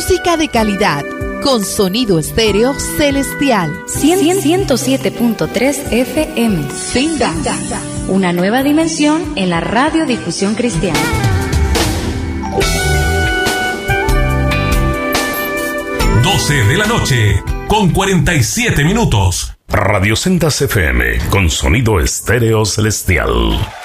música de calidad, con sonido estéreo celestial. 107.3 FM. Sinda. Una nueva dimensión en la radiodifusión cristiana. De la noche, con 47 minutos. Radio Sendas FM, con sonido estéreo celestial.